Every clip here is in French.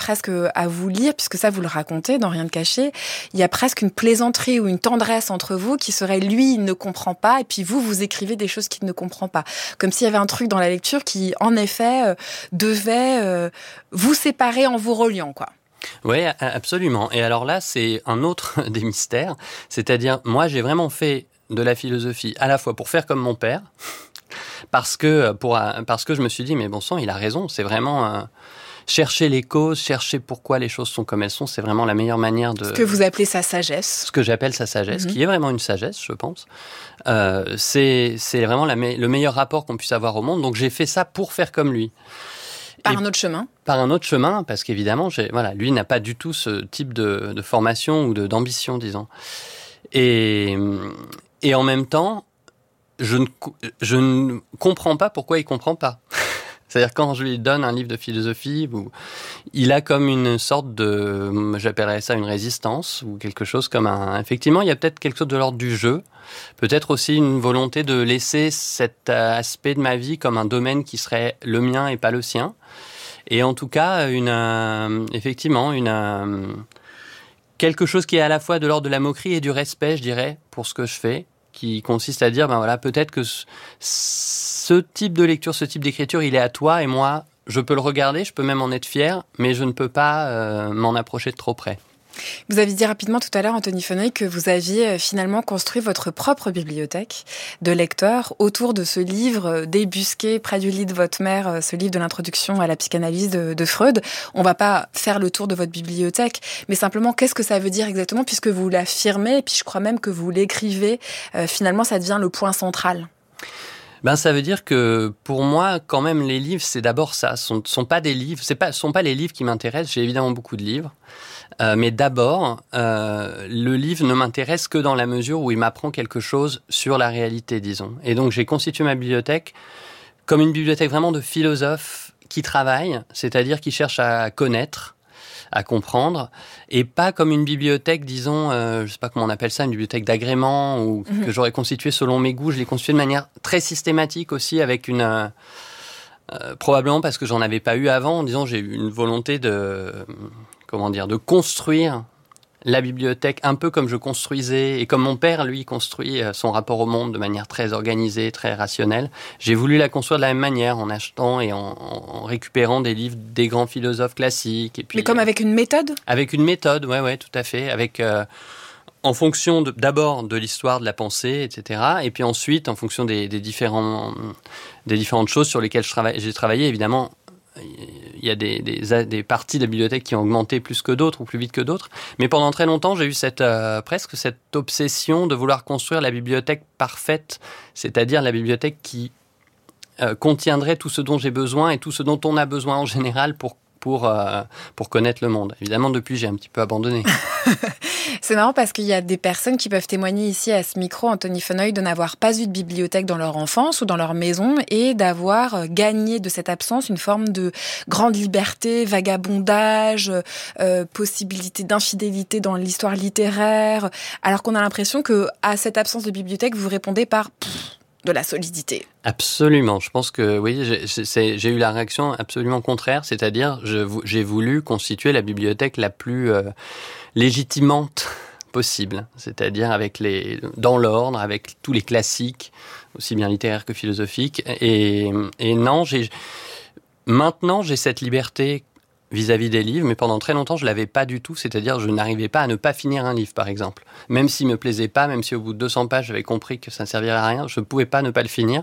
presque à vous lire, puisque ça vous le racontez dans Rien de caché, il y a presque une plaisanterie ou une tendresse entre vous qui serait lui, il ne comprend pas, et puis vous écrivez des choses qu'il ne comprend pas. Comme s'il y avait un truc dans la lecture qui, en effet, devait vous séparer en vous reliant, quoi. Oui, absolument. Et alors là, c'est un autre des mystères. C'est-à-dire, moi, j'ai vraiment fait de la philosophie à la fois pour faire comme mon père, parce que je me suis dit, mais bon sang, il a raison. C'est vraiment chercher les causes, chercher pourquoi les choses sont comme elles sont. C'est vraiment la meilleure manière de... Ce que vous appelez sa sagesse. Ce que j'appelle sa sagesse, qui est vraiment une sagesse, je pense. C'est vraiment le meilleur rapport qu'on puisse avoir au monde. Donc j'ai fait ça pour faire comme lui. Par un autre chemin. Par un autre chemin, parce qu'évidemment, lui n'a pas du tout ce type de formation ou d'ambition, disons. Et en même temps, je ne comprends pas pourquoi il ne comprend pas. C'est-à-dire, quand je lui donne un livre de philosophie, il a comme une sorte j'appellerais ça une résistance, ou quelque chose comme effectivement, il y a peut-être quelque chose de l'ordre du jeu, peut-être aussi une volonté de laisser cet aspect de ma vie comme un domaine qui serait le mien et pas le sien. Et en tout cas, quelque chose qui est à la fois de l'ordre de la moquerie et du respect, je dirais, pour ce que je fais, qui consiste à dire, peut-être que ce type de lecture, ce type d'écriture, il est à toi, et moi, je peux le regarder, je peux même en être fier, mais je ne peux pas m'en approcher de trop près. Vous avez dit rapidement tout à l'heure, Anthony Feneuil, que vous aviez finalement construit votre propre bibliothèque de lecteurs autour de ce livre débusqué près du lit de votre mère, ce livre de l'introduction à la psychanalyse de Freud. On va pas faire le tour de votre bibliothèque, mais simplement, qu'est-ce que ça veut dire exactement, puisque vous l'affirmez, et puis je crois même que vous l'écrivez, finalement ça devient le point central. Ça veut dire que pour moi, quand même, les livres, c'est d'abord ça. Sont pas des livres, sont pas les livres qui m'intéressent. J'ai évidemment beaucoup de livres. Mais d'abord, le livre ne m'intéresse que dans la mesure où il m'apprend quelque chose sur la réalité, disons. Et donc, j'ai constitué ma bibliothèque comme une bibliothèque vraiment de philosophes qui travaillent, c'est-à-dire qui cherchent à connaître, à comprendre, et pas comme une bibliothèque, disons, je sais pas comment on appelle ça, une bibliothèque d'agrément, ou que j'aurais constituée selon mes goûts. Je l'ai constituée de manière très systématique aussi, avec probablement parce que j'en avais pas eu avant. Disons, j'ai eu une volonté de construire la bibliothèque un peu comme je construisais, et comme mon père, lui, construit son rapport au monde de manière très organisée, très rationnelle. J'ai voulu la construire de la même manière, en achetant et en récupérant des livres des grands philosophes classiques. Et puis, mais comme avec une méthode ? Avec une méthode, ouais, tout à fait. En fonction d'abord de l'histoire de la pensée, etc. Et puis ensuite, en fonction des différentes choses sur lesquelles j'ai travaillé, évidemment. Il y a des parties de la bibliothèque qui ont augmenté plus que d'autres ou plus vite que d'autres. Mais pendant très longtemps, j'ai eu presque cette obsession de vouloir construire la bibliothèque parfaite, c'est-à-dire la bibliothèque qui contiendrait tout ce dont j'ai besoin et tout ce dont on a besoin en général pour connaître le monde. Évidemment, depuis, j'ai un petit peu abandonné. C'est marrant parce qu'il y a des personnes qui peuvent témoigner ici à ce micro, Anthony Feneuil, de n'avoir pas eu de bibliothèque dans leur enfance ou dans leur maison et d'avoir gagné de cette absence une forme de grande liberté, vagabondage, possibilité d'infidélité dans l'histoire littéraire, alors qu'on a l'impression que à cette absence de bibliothèque, vous répondez par de la solidité. Absolument. Je pense que oui, j'ai eu la réaction absolument contraire, c'est-à-dire j'ai voulu constituer la bibliothèque la plus légitimante possible, c'est-à-dire dans l'ordre, avec tous les classiques, aussi bien littéraires que philosophiques. Et non, maintenant j'ai cette liberté vis-à-vis des livres, mais pendant très longtemps, je ne l'avais pas du tout, c'est-à-dire je n'arrivais pas à ne pas finir un livre, par exemple. Même s'il ne me plaisait pas, même si au bout de 200 pages, j'avais compris que ça ne servirait à rien, je ne pouvais pas ne pas le finir.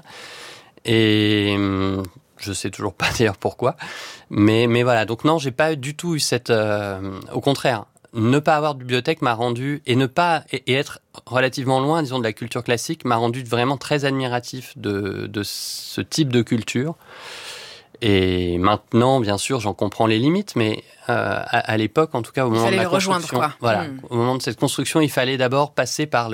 Et je ne sais toujours pas d'ailleurs pourquoi. Mais voilà, donc non, je n'ai pas du tout eu au contraire, ne pas avoir de bibliothèque m'a rendu, et être relativement loin, disons, de la culture classique, m'a rendu vraiment très admiratif de ce type de culture. Et maintenant, bien sûr, j'en comprends les limites, mais à l'époque, en tout cas, au moment de la construction, au moment de cette construction, il fallait d'abord passer par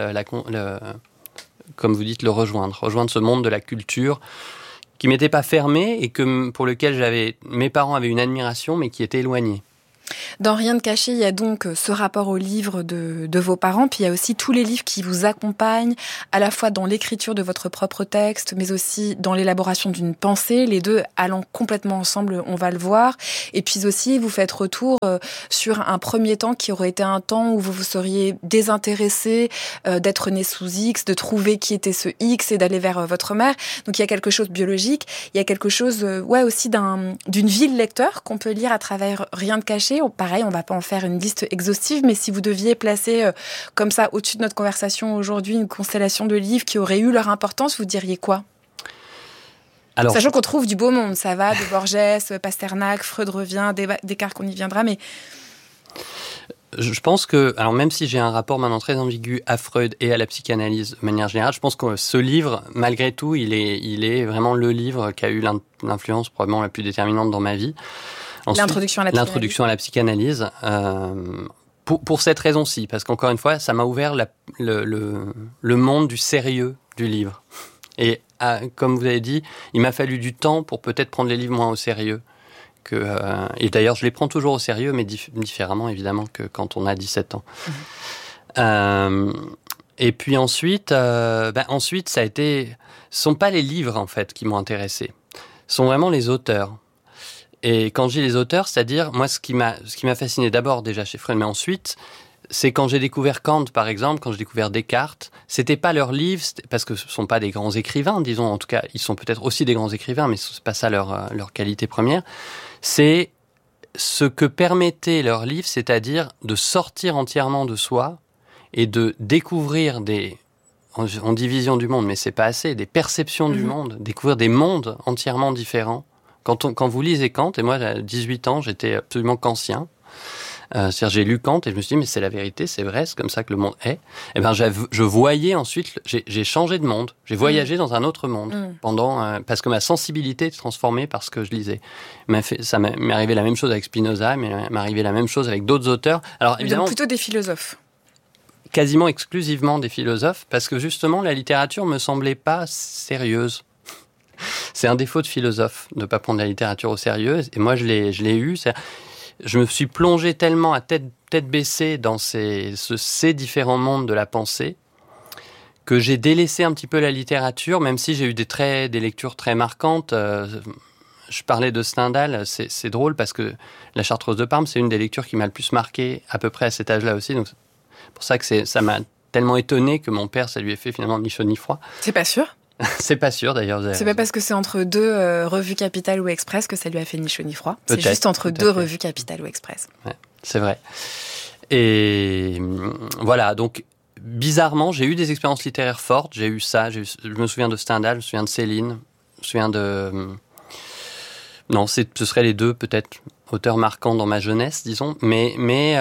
comme vous dites, rejoindre ce monde de la culture qui m'était pas fermé et pour lequel mes parents avaient une admiration, mais qui était éloigné. Dans Rien de caché, il y a donc ce rapport au livre de vos parents, puis il y a aussi tous les livres qui vous accompagnent, à la fois dans l'écriture de votre propre texte, mais aussi dans l'élaboration d'une pensée, les deux allant complètement ensemble, on va le voir. Et puis aussi, vous faites retour sur un premier temps qui aurait été un temps où vous vous seriez désintéressé d'être né sous X, de trouver qui était ce X et d'aller vers votre mère. Donc il y a quelque chose de biologique, il y a quelque chose aussi d'une vie de lecteur qu'on peut lire à travers Rien de caché. Pareil, on va pas en faire une liste exhaustive, mais si vous deviez placer comme ça au-dessus de notre conversation aujourd'hui une constellation de livres qui auraient eu leur importance, vous diriez quoi ? Alors, sachant qu'on trouve du beau monde, ça va, de Borges, Pasternak, Freud revient, Descartes, qu'on y viendra, mais... Je pense que, alors même si j'ai un rapport maintenant très ambigu à Freud et à la psychanalyse de manière générale, je pense que ce livre, malgré tout, il est vraiment le livre qui a eu l'influence probablement la plus déterminante dans ma vie. Ensuite, l'introduction à la psychanalyse. Pour cette raison-ci, parce qu'encore une fois, ça m'a ouvert le monde du sérieux du livre. Et comme vous avez dit, il m'a fallu du temps pour peut-être prendre les livres moins au sérieux. Et d'ailleurs, je les prends toujours au sérieux, mais différemment, évidemment, que quand on a 17 ans. Et puis ensuite, ça a été... Ce sont pas les livres, en fait, qui m'ont intéressé. Ce sont vraiment les auteurs. Et quand je dis les auteurs, c'est-à-dire, moi, ce qui m'a fasciné d'abord, déjà chez Freud, mais ensuite... C'est quand j'ai découvert Kant, par exemple, quand j'ai découvert Descartes, c'était pas leurs livres, parce que ce sont pas des grands écrivains, disons, en tout cas, ils sont peut-être aussi des grands écrivains, mais c'est pas ça leur qualité première. C'est ce que permettaient leurs livres, c'est-à-dire de sortir entièrement de soi et de découvrir on dit vision du monde, mais c'est pas assez, des perceptions du monde, découvrir des mondes entièrement différents. Quand vous lisez Kant, et moi, à 18 ans, j'étais absolument kantien, c'est-à-dire j'ai lu Kant et je me suis dit mais c'est la vérité, c'est vrai, c'est comme ça que le monde est. Et ben je voyais ensuite, j'ai changé de monde, j'ai voyagé dans un autre monde parce que ma sensibilité était transformée par ce que je lisais. Ça m'est arrivé la même chose avec Spinoza, mais m'est arrivé la même chose avec d'autres auteurs. Alors évidemment plutôt des philosophes. Quasiment exclusivement des philosophes, parce que justement la littérature me semblait pas sérieuse. C'est un défaut de philosophe de pas prendre la littérature au sérieux, et moi je l'ai eu. Je me suis plongé tellement à tête baissée dans ces différents mondes de la pensée que j'ai délaissé un petit peu la littérature, même si j'ai eu des lectures très marquantes. Je parlais de Stendhal, c'est drôle parce que La Chartreuse de Parme, c'est une des lectures qui m'a le plus marqué à peu près à cet âge-là aussi. Donc c'est pour ça que ça m'a tellement étonné que mon père, ça lui ait fait finalement ni chaud ni froid. C'est pas sûr ? C'est pas sûr d'ailleurs. C'est pas parce que c'est entre deux revues Capital ou Express que ça lui a fait ni chaud ni froid. C'est juste entre deux revues Capital ou Express. Ouais, c'est vrai. Et voilà, donc bizarrement, j'ai eu des expériences littéraires fortes. J'ai eu ça. Je me souviens de Stendhal, je me souviens de Céline, je me souviens de... Non, ce seraient les deux peut-être auteurs marquants dans ma jeunesse, disons. Mais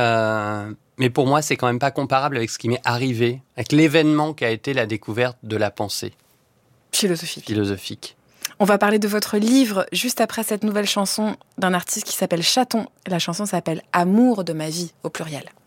pour moi, c'est quand même pas comparable avec ce qui m'est arrivé, avec l'événement qui a été la découverte de la pensée. Philosophique. On va parler de votre livre juste après cette nouvelle chanson d'un artiste qui s'appelle Chaton. La chanson s'appelle « Amour de ma vie » au pluriel.